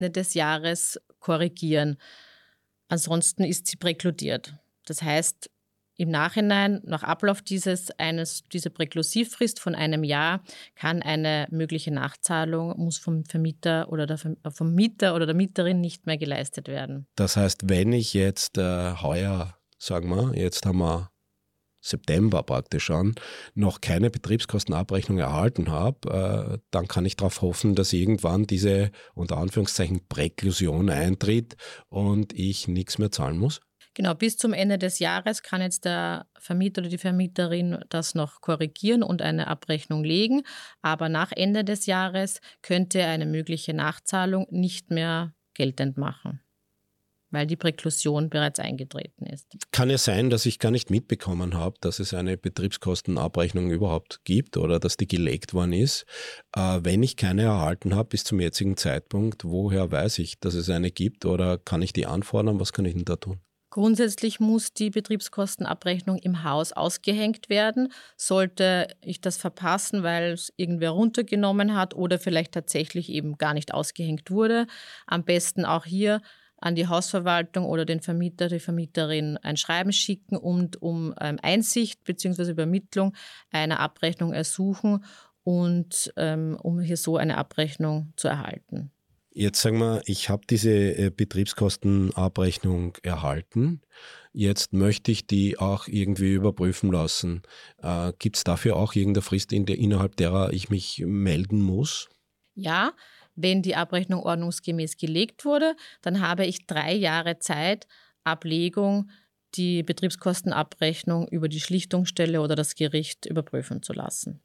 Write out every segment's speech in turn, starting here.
Ende des Jahres korrigieren. Ansonsten ist sie präkludiert. Das heißt, im Nachhinein, nach Ablauf dieser Präklusivfrist von einem Jahr, kann eine mögliche Nachzahlung, muss vom Vermieter oder vom Mieter oder der Mieterin nicht mehr geleistet werden. Das heißt, wenn ich jetzt heuer, sagen wir, jetzt haben wir September praktisch an, noch keine Betriebskostenabrechnung erhalten habe, dann kann ich darauf hoffen, dass irgendwann diese unter Anführungszeichen Präklusion eintritt und ich nichts mehr zahlen muss? Genau, bis zum Ende des Jahres kann jetzt der Vermieter oder die Vermieterin das noch korrigieren und eine Abrechnung legen. Aber nach Ende des Jahres könnte eine mögliche Nachzahlung nicht mehr geltend machen, weil die Präklusion bereits eingetreten ist. Kann ja sein, dass ich gar nicht mitbekommen habe, dass es eine Betriebskostenabrechnung überhaupt gibt oder dass die gelegt worden ist. Wenn ich keine erhalten habe bis zum jetzigen Zeitpunkt, woher weiß ich, dass es eine gibt oder kann ich die anfordern? Was kann ich denn da tun? Grundsätzlich muss die Betriebskostenabrechnung im Haus ausgehängt werden. Sollte ich das verpassen, weil es irgendwer runtergenommen hat oder vielleicht tatsächlich eben gar nicht ausgehängt wurde, am besten auch hier an die Hausverwaltung oder den Vermieter, die Vermieterin ein Schreiben schicken und um Einsicht bzw. Übermittlung einer Abrechnung ersuchen und um hier so eine Abrechnung zu erhalten. Jetzt sagen wir, ich habe diese Betriebskostenabrechnung erhalten. Jetzt möchte ich die auch irgendwie überprüfen lassen. Gibt es dafür auch irgendeine Frist, innerhalb derer ich mich melden muss? Ja, wenn die Abrechnung ordnungsgemäß gelegt wurde, dann habe ich 3 Jahre Zeit, Ablegung, die Betriebskostenabrechnung über die Schlichtungsstelle oder das Gericht überprüfen zu lassen.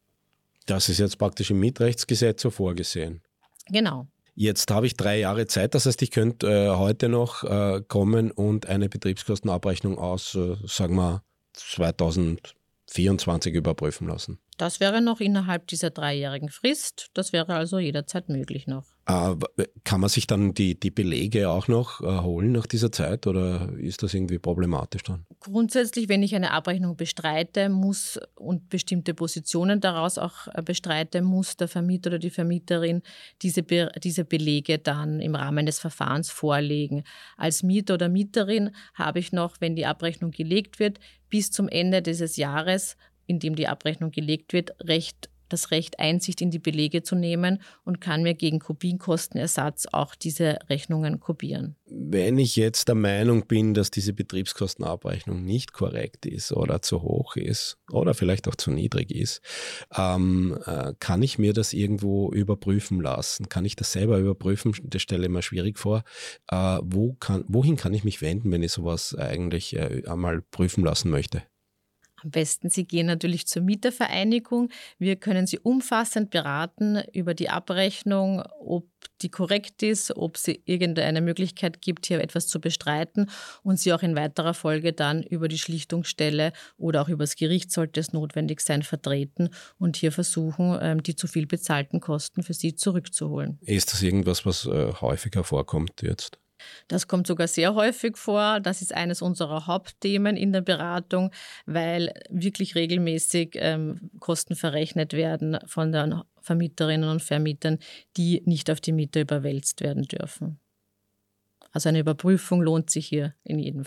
Das ist jetzt praktisch im Mietrechtsgesetz so vorgesehen. Genau. Jetzt habe ich 3 Jahre Zeit, das heißt, ich könnte heute noch kommen und eine Betriebskostenabrechnung aus, sagen wir, 2024 überprüfen lassen. Das wäre noch innerhalb dieser 3-jährigen Frist. Das wäre also jederzeit möglich noch. Kann man sich dann die Belege auch noch holen nach dieser Zeit oder ist das irgendwie problematisch dann? Grundsätzlich, wenn ich eine Abrechnung bestreite muss und bestimmte Positionen daraus auch bestreite, muss der Vermieter oder die Vermieterin diese Belege dann im Rahmen des Verfahrens vorlegen. Als Mieter oder Mieterin habe ich noch, wenn die Abrechnung gelegt wird, bis zum Ende dieses Jahres, in dem die Abrechnung gelegt wird, das Recht, Einsicht in die Belege zu nehmen und kann mir gegen Kopienkostenersatz auch diese Rechnungen kopieren. Wenn ich jetzt der Meinung bin, dass diese Betriebskostenabrechnung nicht korrekt ist oder zu hoch ist oder vielleicht auch zu niedrig ist, kann ich mir das irgendwo überprüfen lassen? Kann ich das selber überprüfen? Das stelle ich mir schwierig vor. Wohin kann ich mich wenden, wenn ich sowas eigentlich einmal prüfen lassen möchte? Am besten, Sie gehen natürlich zur Mietervereinigung. Wir können Sie umfassend beraten über die Abrechnung, ob die korrekt ist, ob es irgendeine Möglichkeit gibt, hier etwas zu bestreiten und Sie auch in weiterer Folge dann über die Schlichtungsstelle oder auch über das Gericht, sollte es notwendig sein, vertreten und hier versuchen, die zu viel bezahlten Kosten für Sie zurückzuholen. Ist das irgendwas, was häufiger vorkommt jetzt? Das kommt sogar sehr häufig vor. Das ist eines unserer Hauptthemen in der Beratung, weil wirklich regelmäßig Kosten verrechnet werden von den Vermieterinnen und Vermietern, die nicht auf die Mieter überwälzt werden dürfen. Also eine Überprüfung lohnt sich hier in jedem Fall.